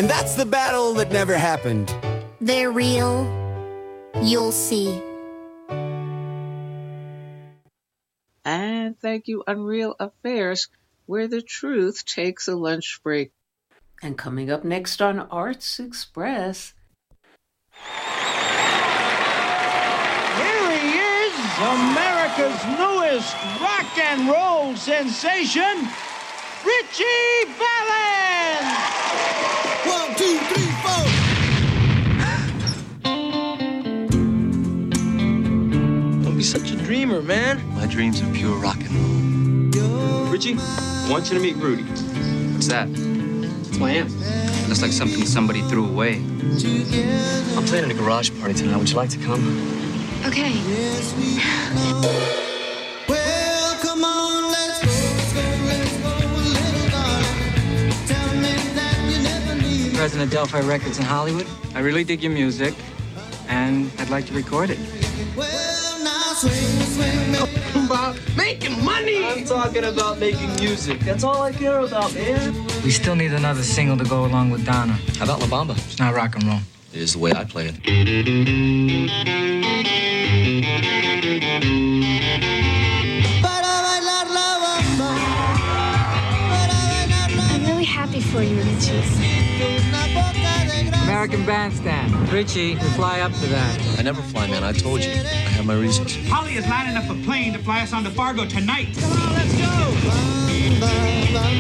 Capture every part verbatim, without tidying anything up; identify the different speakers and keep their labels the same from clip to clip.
Speaker 1: And that's the battle that never happened.
Speaker 2: They're real. You'll see.
Speaker 3: And thank you, Unreal Affairs, where the truth takes a lunch break. And coming up next on Arts Express.
Speaker 4: Here he is, America's newest rock and roll sensation, Ritchie Valens!
Speaker 1: One, two, three, four!
Speaker 5: Don't be such a dreamer, man.
Speaker 6: My dreams are pure rock and roll.
Speaker 5: Richie, I want you to meet Rudy.
Speaker 6: What's that?
Speaker 5: It's my amp.
Speaker 6: Looks like something somebody threw away.
Speaker 5: I'm playing at a garage party tonight. Would you like to come?
Speaker 2: Okay.
Speaker 1: Well, come on, let's go, let's go, let's go, little darling. Tell me that you never leave.
Speaker 7: President of Delphi Records in Hollywood. I really dig your music, and I'd like to record it.
Speaker 1: Well, now swing, swing,
Speaker 5: I'm about making money. I'm talking about making music. That's all I care about, man.
Speaker 7: We still need another single to go along with Donna.
Speaker 6: How about La Bamba?
Speaker 7: It's not rock and roll.
Speaker 6: It is the way I play it.
Speaker 2: I'm really happy for you, Richie.
Speaker 7: American Bandstand. Richie, we fly up to that.
Speaker 6: I never fly, man. I told you. I have my reasons.
Speaker 4: Holly is lining up a plane to fly us on to Fargo tonight. Come on, let's go!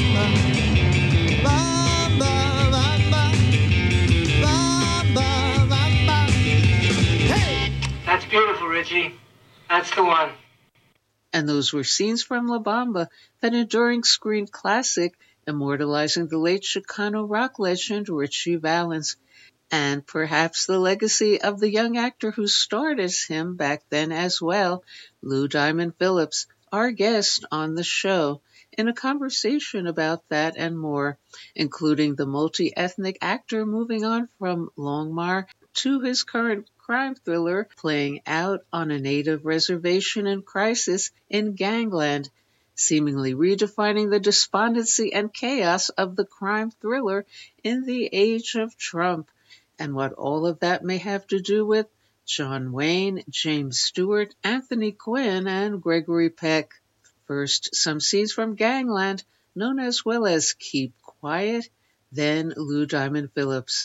Speaker 7: That's beautiful, Richie. That's the one.
Speaker 3: And those were scenes from La Bamba, that enduring screen classic immortalizing the late Chicano rock legend Ritchie Valens, and perhaps the legacy of the young actor who starred as him back then as well, Lou Diamond Phillips, our guest on the show, in a conversation about that and more, including the multi-ethnic actor moving on from Longmire to his current crime thriller playing out on a native reservation in crisis in Gangland, seemingly redefining the despondency and chaos of the crime thriller in the age of Trump, and what all of that may have to do with John Wayne, James Stewart, Anthony Quinn, and Gregory Peck. First, some scenes from Gangland, known as well as Keep Quiet, then Lou Diamond Phillips.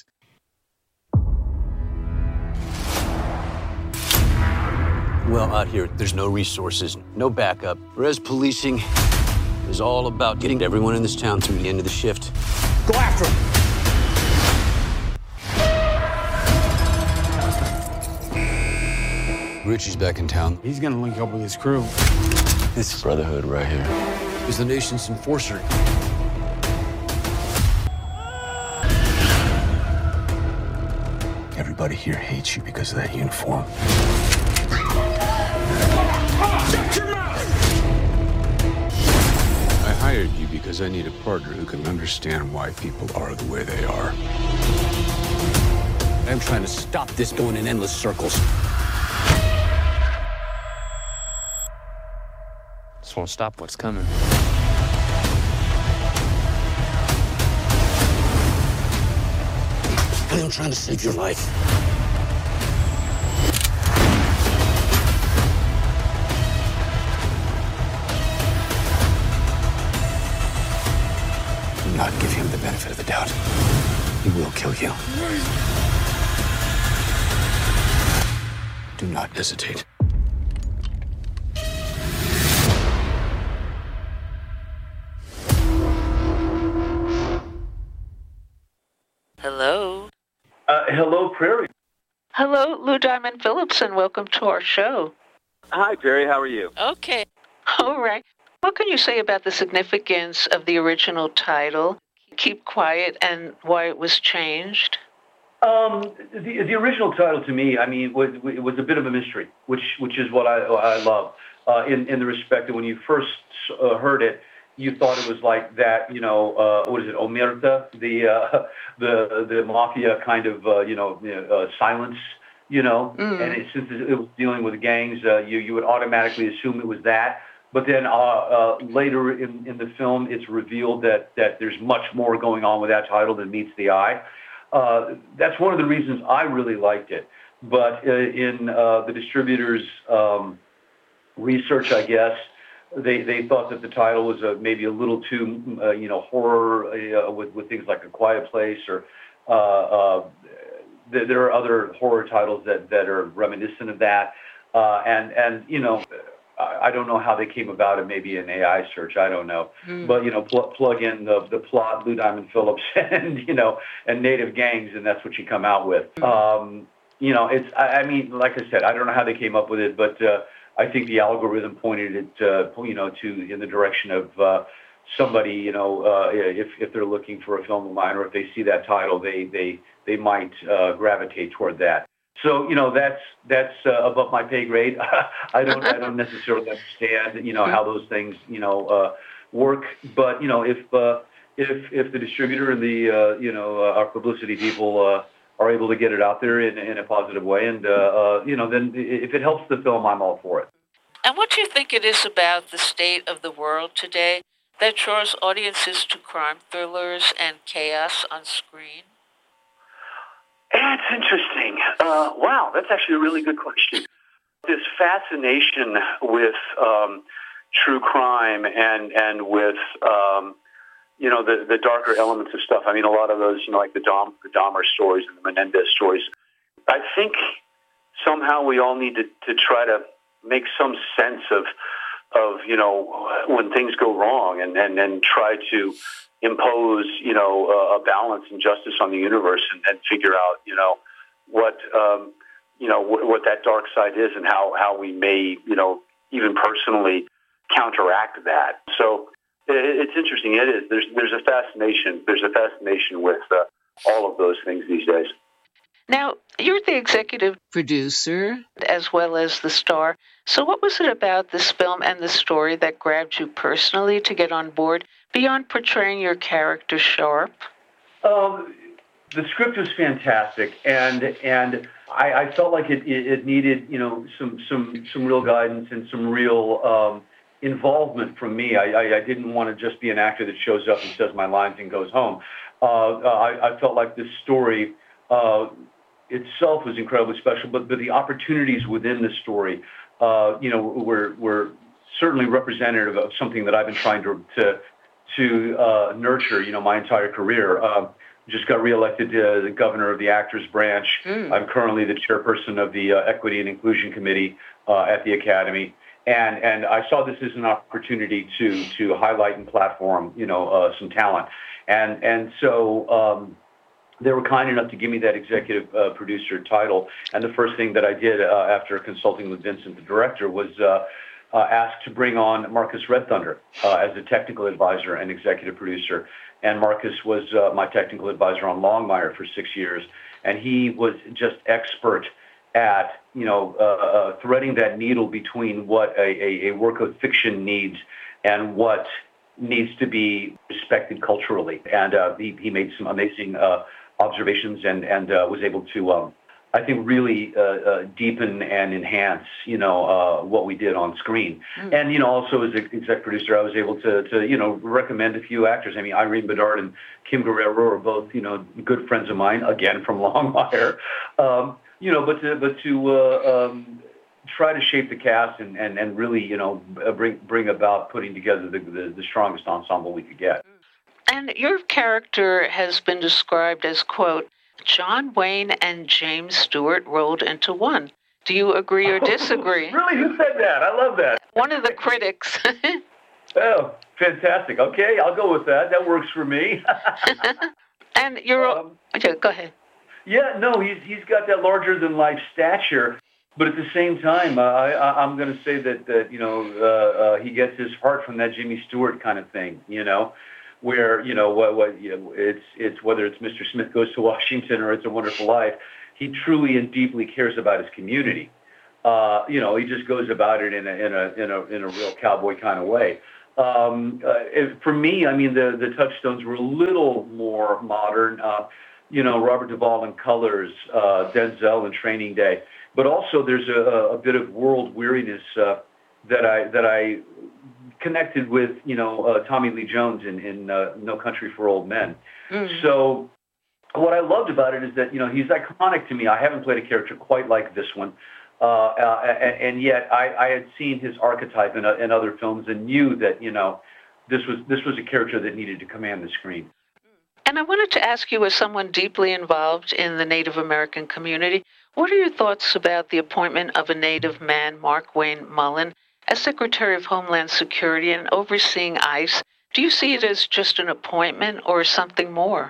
Speaker 8: Well, out here, there's no resources, no backup. Res policing is all about getting everyone in this town through the end of the shift.
Speaker 4: Go after him!
Speaker 8: Richie's back in town.
Speaker 1: He's gonna link up with his crew.
Speaker 8: This brotherhood right here is the nation's enforcer. Everybody here hates you because of that uniform.
Speaker 4: Shut your mouth!
Speaker 9: I hired you because I need a partner who can understand why people are the way they are.
Speaker 8: I'm trying to stop this going in endless circles.
Speaker 6: This won't stop what's coming.
Speaker 8: I'm trying to save your life. Do not give him the benefit of the doubt. He will kill you. Do not hesitate.
Speaker 3: Hello.
Speaker 10: Uh, hello, Prairie.
Speaker 3: Hello, Lou Diamond Phillips, and welcome to our show.
Speaker 10: Hi, Perry. How are you?
Speaker 3: Okay. All right. What can you say about the significance of the original title, Keep Quiet, and why it was changed?
Speaker 10: Um, the, the original title to me, I mean, was it was a bit of a mystery, which which is what I I love. Uh, in in the respect that when you first uh, heard it, you thought it was like that, you know, uh, what is it, Omerta, the uh, the the mafia kind of, uh, you know, uh, silence, you know, mm. and it, since it was dealing with gangs, uh, you you would automatically assume it was that. But then uh, uh, later in, in the film, it's revealed that that there's much more going on with that title than meets the eye. uh, that's one of the reasons I really liked it. But uh, in uh, the distributor's um, research, I guess, they, they thought that the title was uh, maybe a little too, uh, you know, horror uh, with, with things like A Quiet Place, or uh, uh, th- there are other horror titles that, that are reminiscent of that. Uh, and, and, you know, I don't know how they came about it, maybe an A I search, I don't know. Mm. But, you know, pl- plug in the, the plot, Lou Diamond Phillips, and, you know, and Native Gangs, and that's what you come out with. Mm. Um, you know, it's, I, I mean, like I said, I don't know how they came up with it, but uh, I think the algorithm pointed it, uh, you know, to in the direction of uh, somebody, you know, uh, if, if they're looking for a film of mine, or if they see that title, they, they, they might uh, gravitate toward that. So, you know, that's that's uh, above my pay grade. I don't I don't necessarily understand, you know, how those things, you know, uh, work. But, you know, if uh, if if the distributor and the, uh, you know, uh, our publicity people uh, are able to get it out there in, in a positive way, and, uh, uh, you know, then if it helps the film, I'm all for it.
Speaker 3: And what do you think it is about the state of the world today that draws audiences to crime thrillers and chaos on screen?
Speaker 11: It's interesting. Uh, wow, that's actually a really good question. This fascination with um, true crime and and with um, you know the the darker elements of stuff. I mean, a lot of those, you know, like the Dom the Dahmer stories and the Menendez stories. I think somehow we all need to, to try to make some sense of of you know when things go wrong, and and, and try to impose, you know, uh, a balance and justice on the universe, and, and figure out, you know, what, um, you know, w- what that dark side is, and how, how we may, you know, even personally counteract that. So it, it's interesting. It is. There's, there's a fascination. There's a fascination with uh, all of those things these days.
Speaker 3: Now, you're the executive producer as well as the star. So what was it about this film and the story that grabbed you personally to get on board, beyond portraying your character sharp?
Speaker 10: Um, the script was fantastic, and and I, I felt like it, it, it needed, you know, some some some real guidance and some real um, involvement from me. I, I, I didn't want to just be an actor that shows up and says my lines and goes home. Uh, I, I felt like this story uh, itself was incredibly special, but, but the opportunities within the story, uh, you know, were were certainly representative of something that I've been trying to to, to uh, nurture, you know, my entire career. Uh, just got reelected to the governor of the Actors Branch. Mm. I'm currently the chairperson of the uh, Equity and Inclusion Committee uh, at the Academy. And and I saw this as an opportunity to to highlight and platform, you know, uh, some talent. And and so um, they were kind enough to give me that executive uh, producer title. And the first thing that I did uh, after consulting with Vincent, the director, was uh, uh, asked to bring on Marcus Red Thunder uh, as a technical advisor and executive producer. And Marcus was uh, my technical advisor on Longmire for six years, and he was just expert at, you know, uh, uh, threading that needle between what a, a, a work of fiction needs and what needs to be respected culturally. And uh, he, he made some amazing uh, observations and, and uh, was able to, um, I think, really uh, uh, deepen and enhance, you know, uh, what we did on screen. Mm. And, you know, also as an exec producer, I was able to, to, you know, recommend a few actors. I mean, Irene Bedard and Kim Guerrero are both, you know, good friends of mine, again, from Longmire. Um, you know, but to, but to uh, um, try to shape the cast and, and, and really, you know, bring bring about putting together the, the, the strongest ensemble we could get.
Speaker 3: And your character has been described as, quote, John Wayne and James Stewart rolled into one. Do you agree or disagree?
Speaker 10: Really? Who said that? I love that.
Speaker 3: One of the critics.
Speaker 10: Oh, fantastic. Okay, I'll go with that. That works for me.
Speaker 3: And you're... Um, okay, go ahead.
Speaker 10: Yeah, no, he's he's got that larger-than-life stature, but at the same time, uh, I, I'm going to say that, that you know, uh, uh, he gets his heart from that Jimmy Stewart kind of thing, you know, where, you know, what, what you know, it's it's whether it's Mister Smith Goes to Washington or It's a Wonderful Life, he truly and deeply cares about his community. Uh, you know, he just goes about it in a in a in a in a real cowboy kind of way. Um, uh, if, for me, I mean, the the touchstones were a little more modern. Uh, you know, Robert Duvall in Colors, uh, Denzel in Training Day, but also there's a, a bit of world weariness uh, that I that I connected with, you know, uh, Tommy Lee Jones in, in uh, No Country for Old Men. Mm. So what I loved about it is that, you know, he's iconic to me. I haven't played a character quite like this one. Uh, uh, and, and yet I, I had seen his archetype in, uh, in other films and knew that, you know, this was this was a character that needed to command the screen.
Speaker 3: And I wanted to ask you, as someone deeply involved in the Native American community, what are your thoughts about the appointment of a Native man, Mark Wayne Mullen, as Secretary of Homeland Security and overseeing ICE? Do you see it as just an appointment or something more?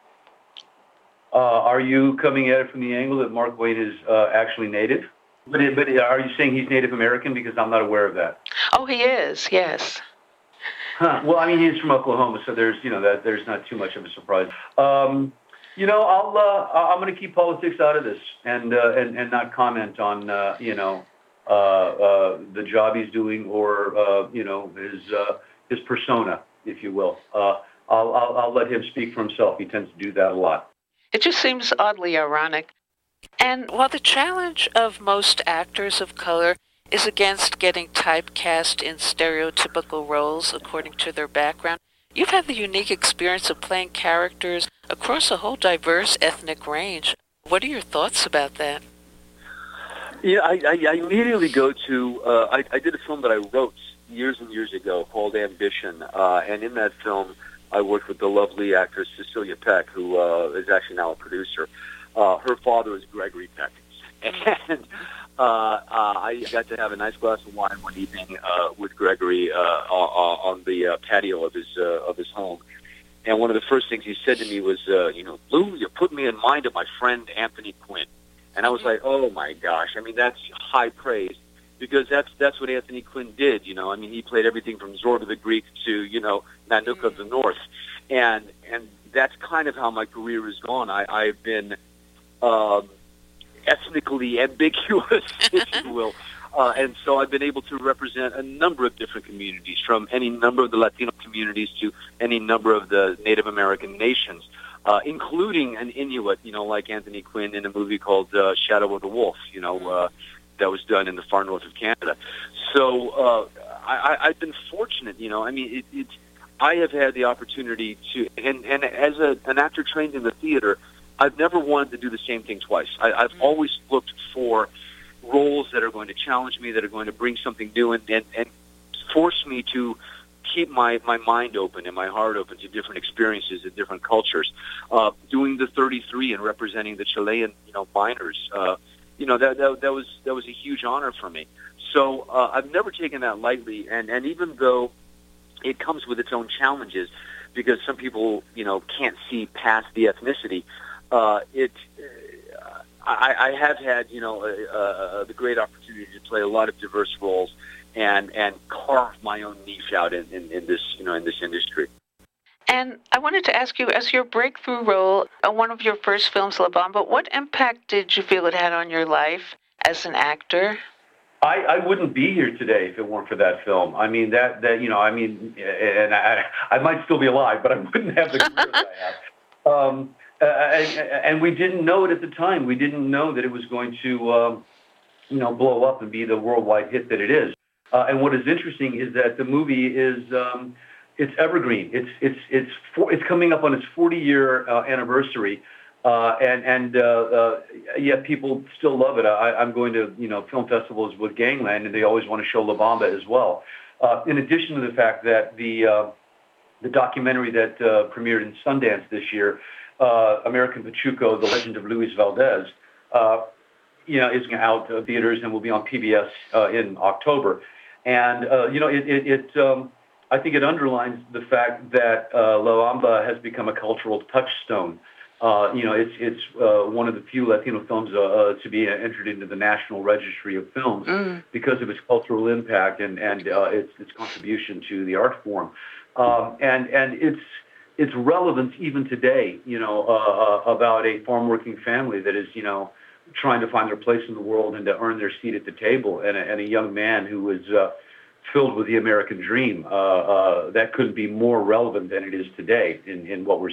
Speaker 10: Uh, are you coming at it from the angle that Mark Wayne is uh, actually Native? But, it, but are you saying he's Native American? Because I'm not aware of that.
Speaker 3: Oh, he is, yes.
Speaker 10: Huh. Well, I mean, he's from Oklahoma, so there's, you know, that there's not too much of a surprise. Um, you know, I'll, uh, I'm going to keep politics out of this and uh, and and not comment on, uh, you know, uh, uh, the job he's doing or uh, you know his uh, his persona, if you will. Uh, I'll, I'll I'll let him speak for himself. He tends to do that a lot.
Speaker 3: It just seems oddly ironic. And while the challenge of most actors of color is against getting typecast in stereotypical roles according to their background, you've had the unique experience of playing characters across a whole diverse ethnic range. What are your thoughts about that?
Speaker 12: Yeah, I, I, I immediately go to, uh, I, I did a film that I wrote years and years ago called Ambition, uh, and in that film I worked with the lovely actress Cecilia Peck, who uh, is actually now a producer. Uh, her father is Gregory Peck, and uh, uh, I got to have a nice glass of wine one evening uh, with Gregory uh, on the uh, patio of his uh, of his home. And one of the first things he said to me was, uh, you know, Lou, you put me in mind of my friend Anthony Quinn. And I was like, oh my gosh, I mean, that's high praise, because that's that's what Anthony Quinn did. You know, I mean, he played everything from Zorba the Greek to, you know, Nanook of the North, and and that's kind of how my career has gone. I, I've been um, ethnically ambiguous, if you will. Uh, and so I've been able to represent a number of different communities, from any number of the Latino communities to any number of the Native American nations, uh, including an Inuit, you know, like Anthony Quinn in a movie called uh, Shadow of the Wolf, you know, uh, that was done in the far north of Canada. So uh, I, I've been fortunate, you know, I mean, it, it, I have had the opportunity to, and, and as a, an actor trained in the theater, I've never wanted to do the same thing twice. I, I've mm-hmm. always looked for roles that are going to challenge me, that are going to bring something new and, and, and force me to keep my, my mind open and my heart open to different experiences and different cultures. Uh, doing the thirty-three and representing the Chilean, you know, miners, uh, you know, that, that, that was, that was a huge honor for me. So uh, I've never taken that lightly. And, and even though it comes with its own challenges, because some people, you know, can't see past the ethnicity, uh, it, uh, I, I have had, you know, uh, uh, the great opportunity to play a lot of diverse roles and, and carve my own niche out in, in, in this, you know, in this industry.
Speaker 3: And I wanted to ask you, as your breakthrough role in one of your first films, La Bamba, what impact did you feel it had on your life as an actor?
Speaker 10: I, I wouldn't be here today if it weren't for that film. I mean, that, that you know, I mean, and I, I might still be alive, but I wouldn't have the career that I have. Um, uh, and, and we didn't know it at the time. We didn't know that it was going to, um, you know, blow up and be the worldwide hit that it is. Uh, and what is interesting is that the movie is, um, it's evergreen. It's it's it's for, it's coming up on its forty-year uh, anniversary. Uh, and and uh, uh, yet people still love it. I, I'm going to you know film festivals with Gangland, and they always want to show La Bamba as well. Uh, in addition to the fact that the uh, the documentary that uh, premiered in Sundance this year, uh, American Pachuco: The Legend of Luis Valdez, uh, you know, is out of theaters and will be on P B S uh, in October. And uh, you know, it it, it um, I think it underlines the fact that uh, La Bamba has become a cultural touchstone. Uh, you know, it's it's uh, one of the few Latino films uh, uh, to be entered into the National Registry of Films mm. because of its cultural impact and and uh, its its contribution to the art form, um, and and its its relevance even today. You know, uh, uh, about a farm working family that is you know trying to find their place in the world and to earn their seat at the table, and a, and a young man who is uh, filled with the American dream. Uh, uh, that couldn't be more relevant than it is today in in what we're